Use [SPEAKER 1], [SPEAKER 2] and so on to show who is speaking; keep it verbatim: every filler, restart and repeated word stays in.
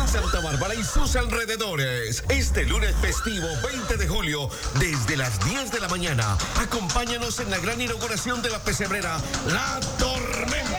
[SPEAKER 1] Santa Bárbara y sus alrededores. Este lunes festivo veinte de julio, desde las diez de la mañana, acompáñanos en la gran inauguración de la pesebrera La Tormenta.